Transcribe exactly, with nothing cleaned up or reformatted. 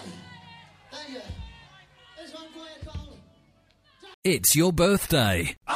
Thank you. This one for you called... It's your birthday.